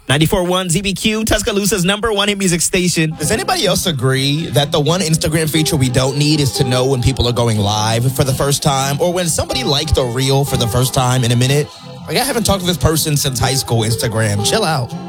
94.1 ZBQ, Tuscaloosa's number one hit music station. Does anybody else agree that the one Instagram feature we don't need is to know when people are going live for the first time, or when somebody liked a reel for the first time in a minute? Like, I haven't talked to this person since high school. Instagram, chill out.